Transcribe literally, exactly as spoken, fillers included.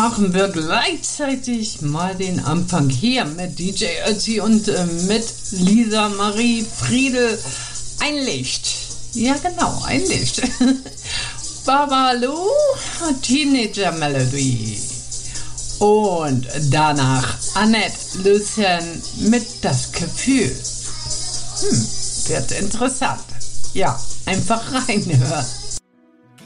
machen wir gleichzeitig mal den Anfang hier mit D J Ötzi und äh, mit Lisa Marie Friedel. Ein Licht. Ja, genau, ein Licht. Babalu, Teenager Melody. Und danach Annette Lucien mit Das Gefühl. Hm, wird interessant. Ja, einfach reinhören.